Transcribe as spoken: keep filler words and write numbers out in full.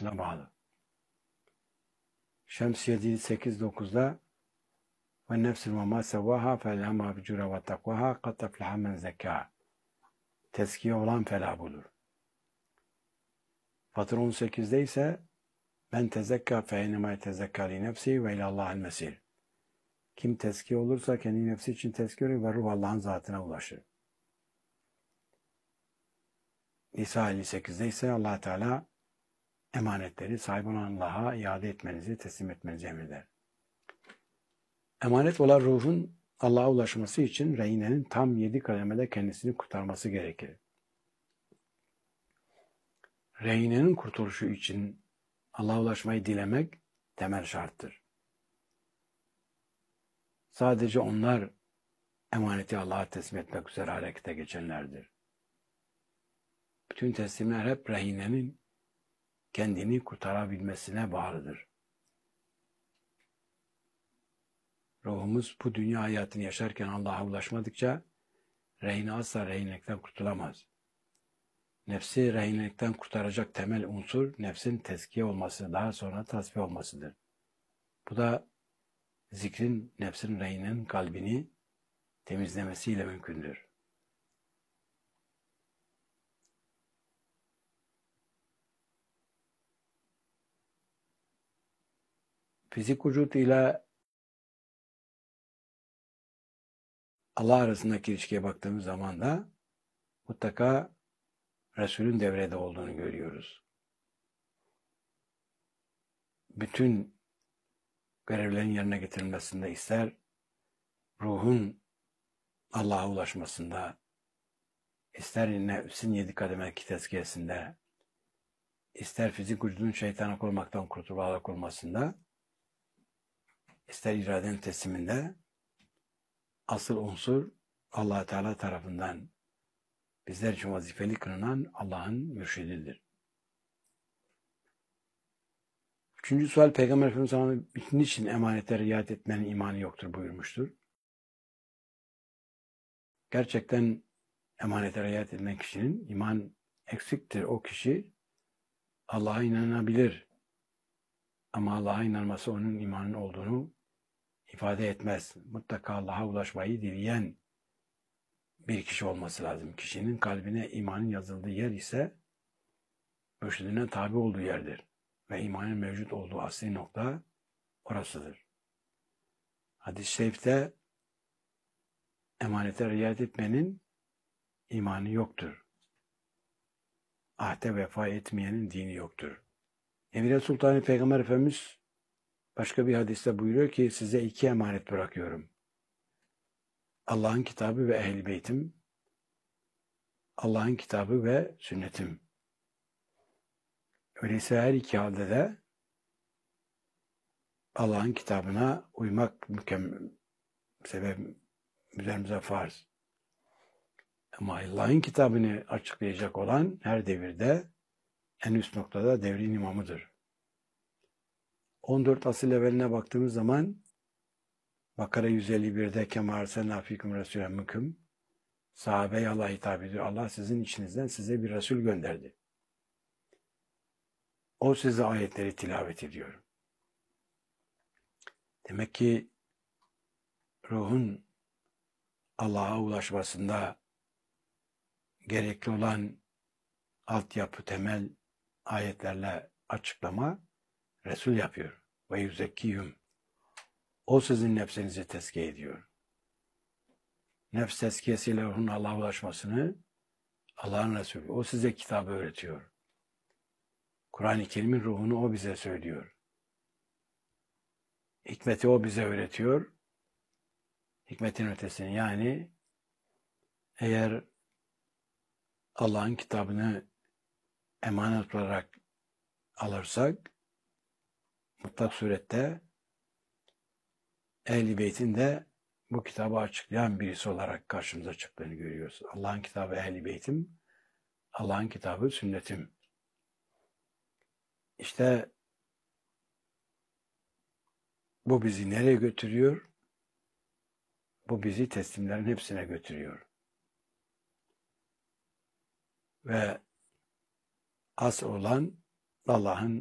ulaşmasına bağlı. Şems yedi sekiz dokuzda ve nefsin ve ma sevvaha felhemha fucura ve takvaha kad aflaha men zekâ. Tezkiye olan felah bulur. Fatır on sekizde ise ben tezekka fe innema tezekka li nefsi ve ilallahil mesir. Kim tezkiye olursa kendi nefsi için tezkiye olur ve ruh Allah'ın zatına ulaşır. Nisa elli sekizde ise Allah Teala emanetleri sahip olan Allah'a iade etmenizi, teslim etmenizi emreder. Emanet olan ruhun Allah'a ulaşması için rehinenin tam yedi kademede kendisini kurtarması gerekir. Rehinenin kurtuluşu için Allah'a ulaşmayı dilemek temel şarttır. Sadece onlar emaneti Allah'a teslim etmek üzere harekete geçenlerdir. Bütün teslimler hep rehinenin kendini kurtarabilmesine bağlıdır. Ruhumuz bu dünya hayatını yaşarken Allah'a ulaşmadıkça rehine asla rehinelikten kurtulamaz. Nefsi rehinelikten kurtaracak temel unsur nefsin tezkiye olması, daha sonra tasfiye olmasıdır. Bu da zikrin nefsin rehinenin kalbini temizlemesiyle mümkündür. Fizik vücut ile Allah arasındaki ilişkiye baktığımız zaman da mutlaka Resul'ün devrede olduğunu görüyoruz. Bütün görevlerin yerine getirilmesinde ister ruhun Allah'a ulaşmasında, ister nefsin yedi kademeki tezkiyesinde, ister fizik vücudun şeytana korumaktan kurtulup Allah'a korumasında, ister iradenin tesliminde, asıl unsur Allah Teala tarafından bizler için vazifeli kılınan Allah'ın mürşididir. Üçüncü sual, Peygamber Efendimiz niçin emanete riayet etmenin imanı yoktur buyurmuştur. Gerçekten emanete riayet eden kişinin iman eksiktir. O kişi Allah'a inanabilir. Ama Allah'a inanması onun imanın olduğunu ifade etmez. Mutlaka Allah'a ulaşmayı dileyen bir kişi olması lazım. Kişinin kalbine imanın yazıldığı yer ise mürşidine tabi olduğu yerdir. Ve imanın mevcut olduğu asli nokta orasıdır. Hadis-i şerifte emanete riayet etmenin imanı yoktur. Ahde vefa etmeyenin dini yoktur. Emir Sultanı Peygamber Efendimiz başka bir hadiste buyuruyor ki size iki emanet bırakıyorum. Allah'ın kitabı ve ehl-i beytim, Allah'ın kitabı ve sünnetim. Öyleyse her iki halde de Allah'ın kitabına uymak mükemmel sebep üzerimize farz. Ama Allah'ın kitabını açıklayacak olan her devirde en üst noktada devrin imamıdır. on dört asıl evveline baktığımız zaman Bakara yüz elli birde Kema arsalna fikum resulen minkum, sahabeye Allah hitap ediyor. Allah sizin içinizden size bir Resul gönderdi. O size ayetleri tilavet ediyor. Demek ki ruhun Allah'a ulaşmasında gerekli olan altyapı, temel ayetlerle açıklama Resul yapıyor. Ve yüzekkiyum. O sizin nefsinizi tezkiye ediyor. Nefs tezkiyesiyle ruhun Allah'a ulaşmasını Allah'ın Resulü. O size kitabı öğretiyor. Kur'an-ı Kerim'in ruhunu o bize söylüyor. Hikmeti o bize öğretiyor. Hikmetin ötesini, yani eğer Allah'ın kitabını emanet olarak alırsak mutlak surette Ehl-i Beyt'in de bu kitabı açıklayan birisi olarak karşımıza çıktığını görüyoruz. Allah'ın kitabı Ehl-i Beyt'im, Allah'ın kitabı sünnetim. İşte bu bizi nereye götürüyor? Bu bizi teslimlerin hepsine götürüyor. Ve asıl olan Allah'ın